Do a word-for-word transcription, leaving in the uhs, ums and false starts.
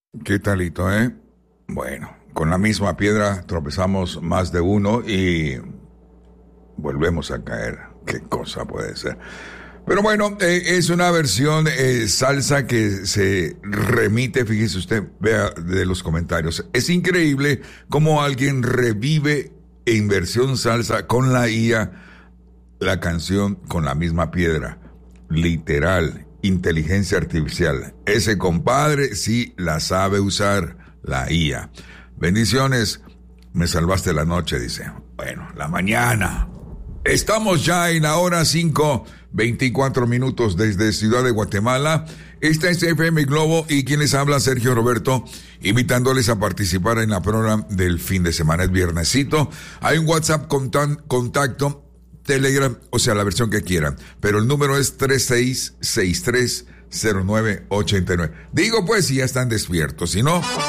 ¿Qué talito, eh? Bueno, con la misma piedra tropezamos más de uno y volvemos a caer. ¿Qué cosa puede ser? Pero bueno, eh, es una versión eh, salsa que se remite, fíjese usted, vea de los comentarios. Es increíble cómo alguien revive en versión salsa con la I A la canción con la misma piedra. Literal, inteligencia artificial. Ese compadre sí la sabe usar, la I A. Bendiciones, me salvaste la noche, dice. Bueno, la mañana. Estamos ya en la hora cinco, veinticuatro minutos desde Ciudad de Guatemala. Esta es F M Globo y quien les habla, Sergio Roberto, invitándoles a participar en la programa del fin de semana. Es viernesito. Hay un WhatsApp contan- contacto, Telegram, o sea, la versión que quieran. Pero el número es tres seis seis tres cero nueve ocho nueve. Digo pues si ya están despiertos. Si no,